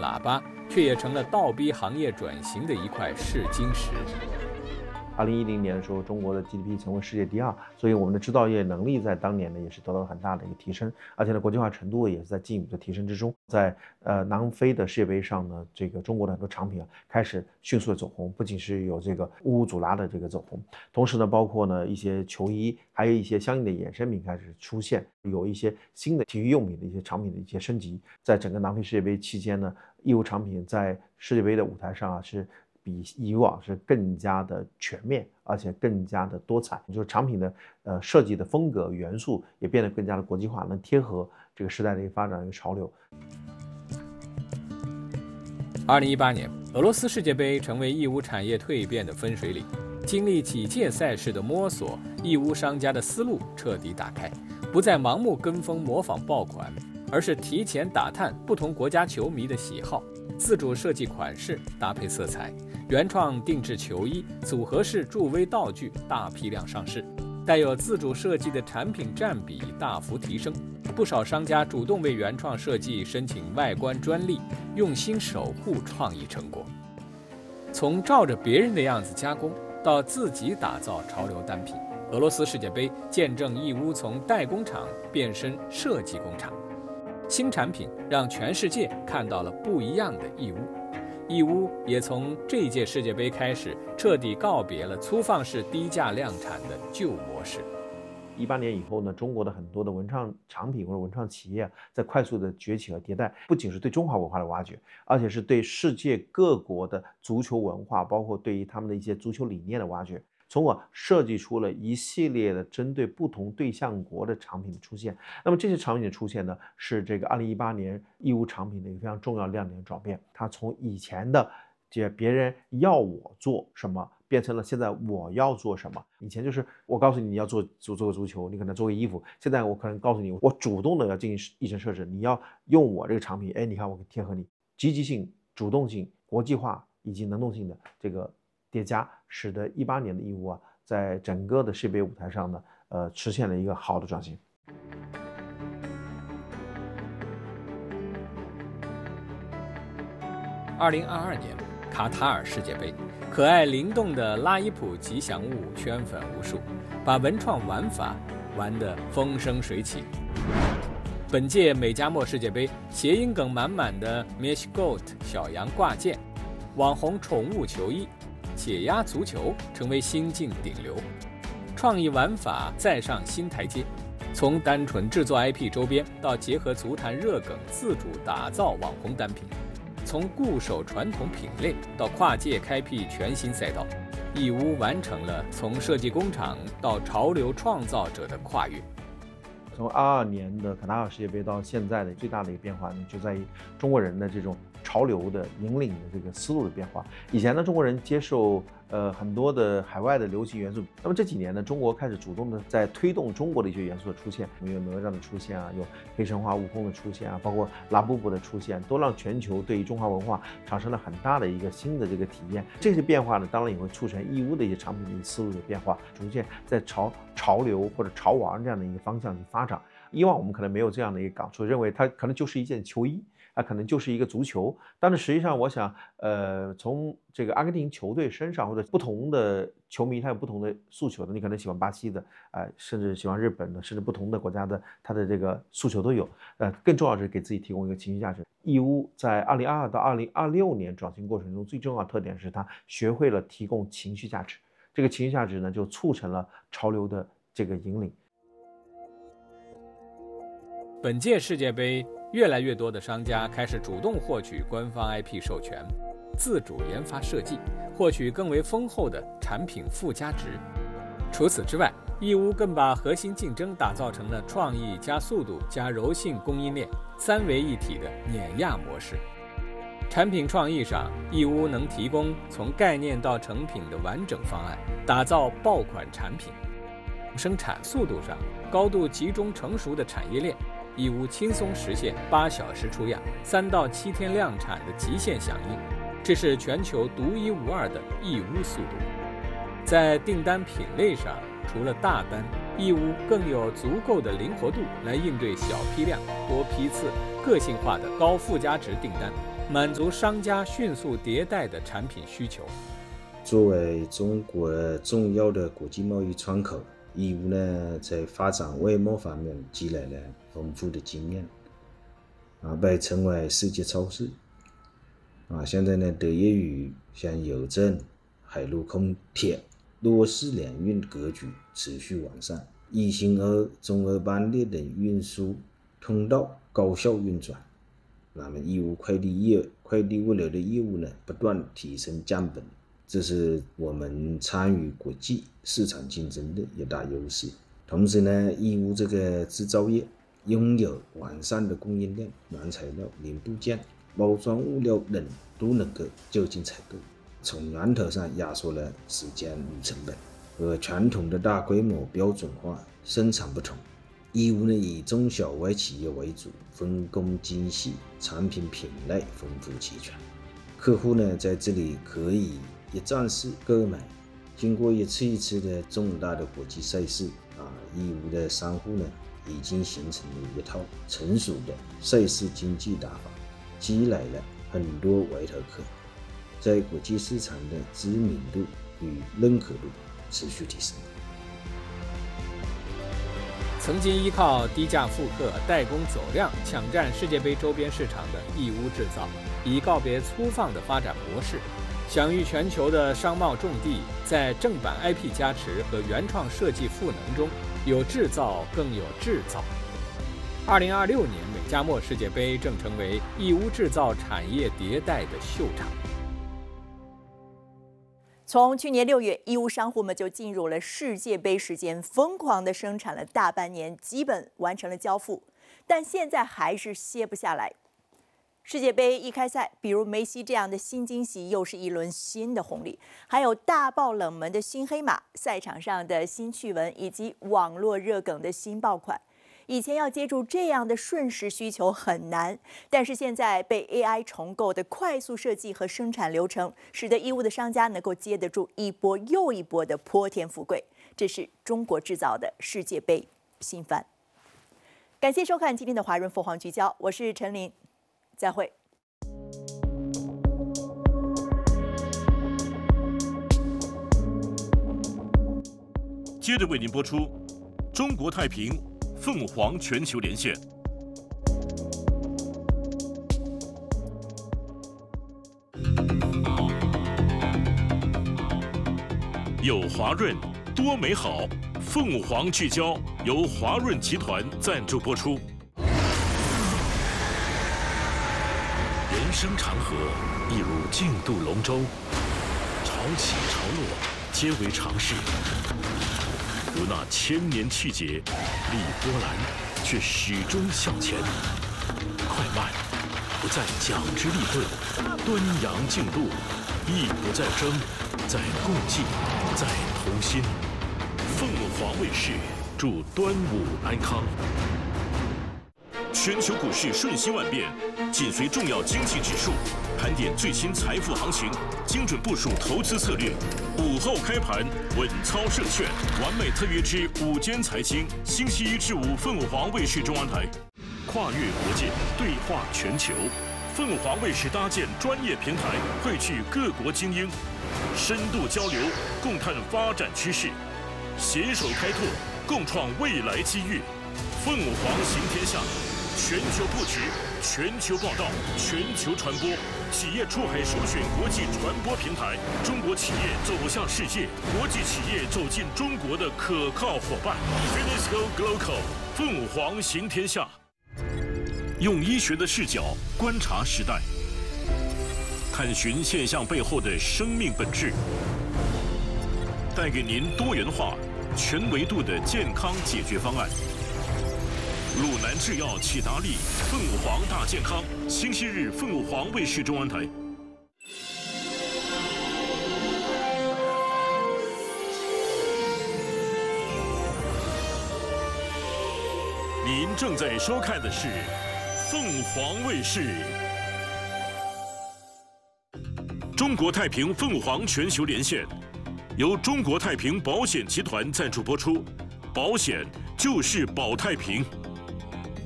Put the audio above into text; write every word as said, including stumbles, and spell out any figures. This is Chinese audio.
喇叭，却也成了倒逼行业转型的一块试金石。 二零一零年的时候，中国的 G D P 成为世界第二，所以我们的制造业能力在当年呢也是得到了很大的一个提升，而且呢国际化程度也是在进一步的提升之中。在呃南非的世界杯上呢，这个中国的很多产品啊开始迅速的走红，不仅是有这个乌乌祖拉的这个走红，同时呢包括呢一些球衣，还有一些相应的衍生品开始出现，有一些新的体育用品的一些产品的一些升级。在整个南非世界杯期间呢，义乌产品在世界杯的舞台上啊是比以往是更加的全面，而且更加的多彩，就是产品的呃设计的风格元素也变得更加的国际化，能贴合这个时代的一个发展一个潮流。 二零一八年，俄罗斯世界杯成为义乌产业蜕变的分水岭。经历几届赛事的摸索，义乌商家的思路彻底打开，不再盲目跟风模仿爆款，而是提前打探不同国家球迷的喜好，自主设计款式，搭配色彩，原创定制球衣，组合式助威道具大批量上市，带有自主设计的产品占比大幅提升。不少商家主动为原创设计申请外观专利，用心守护创意成果。从照着别人的样子加工，到自己打造潮流单品，俄罗斯世界杯见证义乌从代工厂变身设计工厂。新产品让全世界看到了不一样的义乌，义乌也从这一届世界杯开始，彻底告别了粗放式低价量产的旧模式。 一八年以后呢，中国的很多的文创产品或者文创企业在快速的崛起和迭代，不仅是对中华文化的挖掘，而且是对世界各国的足球文化，包括对于他们的一些足球理念的挖掘，从而设计出了一系列的针对不同对象国的产品的出现。那么这些产品的出现呢，是这个二零一八年义乌产品的一个非常重要亮点转变。它从以前的这别人要我做什么，变成了现在我要做什么。以前就是我告诉你你要做做做个足球，你可能做个衣服，现在我可能告诉你我主动的要进行议程设置，你要用我这个产品，哎，你看我贴合你，积极性、主动性、国际化以及能动性的这个叠加，使得一八年的义乌啊，在整个的世界杯舞台上呢，呃，实现了一个好的转型。 二零二二年卡塔尔世界杯，可爱灵动的拉伊普吉祥物圈粉无数，把文创玩法玩得风生水起。本届美加墨世界杯，谐音梗满满的 Mesh Goat 小羊挂件，网红宠物球衣，解压足球成为新晋顶流，创意玩法再上新台阶。从单纯制作 I P 周边，到结合足坛热梗自主打造网红单品，从固守传统品类到跨界开辟全新赛道，义乌完成了从设计工厂到潮流创造者的跨越。 从二二年的卡塔尔世界杯到现在的最大的一个变化呢，就在于中国人的这种潮流的引领的这个思路的变化。以前呢，中国人接受呃很多的海外的流行元素，那么这几年呢，中国开始主动的在推动中国的一些元素的出现，有哪吒的出现啊，有黑神话悟空的出现啊，包括拉布布的出现，都让全球对于中华文化产生了很大的一个新的这个体验。这些变化呢，当然也会促成义乌的一些产品的思路的变化，逐渐在朝潮流或者潮玩这样的一个方向去发展。以往我们可能没有这样的一个感触，认为它可能就是一件球衣，它可能就是一个足球。但是实际上，我想，呃，从这个阿根廷球队身上，或者不同的球迷，他有不同的诉求的。你可能喜欢巴西的，呃，甚至喜欢日本的，甚至不同的国家的，他的这个诉求都有。呃，更重要的是给自己提供一个情绪价值。义乌在二零二二到二零二六年转型过程中，最重要的特点是它学会了提供情绪价值。这个情绪价值呢，就促成了潮流的这个引领。 本届世界杯，越来越多的商家开始主动获取官方 I P 授权，自主研发设计，获取更为丰厚的产品附加值。除此之外，义乌更把核心竞争打造成了创意加速度加柔性供应链三位一体的碾压模式。产品创意上，义乌能提供从概念到成品的完整方案，打造爆款产品。生产速度上，高度集中成熟的产业链，义乌轻松实现八小时出样、三到七天量产的极限响应，这是全球独一无二的义乌速度。在订单品类上，除了大单，义乌更有足够的灵活度来应对小批量、多批次、个性化的高附加值订单， 满足商家迅速迭代的产品需求。 作为中国重要的国际贸易窗口，义乌呢在发展外贸方面积累了丰富的经验，啊，被称为世界超市。啊，现在呢得益于像邮政、海陆空铁多式联运格局持续完善，一星二、中二班列等运输通道高效运转，那么义乌快递业快递物流的业务呢不断提升降本，这是我们参与国际市场竞争的一大优势。同时呢，义乌这个制造业拥有完善的供应链，原材料、零部件、包装物料等都能够就近采购，从源头上压缩了时间与成本。和传统的大规模标准化生产不同，义乌呢以中小微企业为主，分工精细，产品品类丰富齐全。客户呢在这里可以一站式购买。经过一次一次的重大的国际赛事啊，义乌的商户呢已经形成了一套成熟的赛事经济打法，积累了很多围头客，在国际市场的知名度与认可度持续提升。 曾经依靠低价复刻、代工走量抢占世界杯周边市场的义乌制造，已告别粗放的发展模式，享誉全球的商贸重地，在正版 I P 加持和原创设计赋能中，有制造更有制造。二零二六年美加墨世界杯正成为义乌制造产业迭代的秀场。 从去年六月，义乌商户们就进入了世界杯时间，疯狂地生产了大半年，基本完成了交付，但现在还是歇不下来。世界杯一开赛，比如梅西这样的新惊喜，又是一轮新的红利；还有大爆冷门的新黑马，赛场上的新趣闻，以及网络热梗的新爆款。以前要接住这样的瞬时需求很难，但是现在被 A I 重构的快速设计和生产流程，使得义乌的商家能够接得住一波又一波的泼天富贵。这是中国制造的世界杯新番。感谢收看今天的华润凤凰聚焦，我是陈琳，再会。 接着为您播出中国太平凤凰全球连线。有华润多美好，凤凰聚焦由华润集团赞助播出。人生长河一如竞渡龙舟，潮起潮落皆为常事。如那千年气节，历波澜，却始终向前。快慢不再讲之立顿，端阳竞渡，亦不再争，在共济，在同心。凤凰卫视祝端午安康。全球股市瞬息万变，紧随重要经济指数，盘点最新财富行情，精准部署投资策略。午后开盘，稳操胜券，完美特约之午间财经，星期一至五凤凰卫视中央台，跨越国界，对话全球。凤凰卫视搭建专业平台，汇聚各国精英，深度交流，共探发展趋势，携手开拓，共创未来机遇。凤凰行天下。全球布局，全球报道，全球传播，企业出海首选国际传播平台，中国企业走向世界，国际企业走进中国的可靠伙伴。Finisco Global， 凤凰行天下，用医学的视角观察时代，探寻现象背后的生命本质，带给您多元化、全维度的健康解决方案。鲁南制药启达利凤凰大健康，星期日凤凰卫视中央台。您正在收看的是凤凰卫视。中国太平凤凰全球连线，由中国太平保险集团赞助播出，保险就是保太平。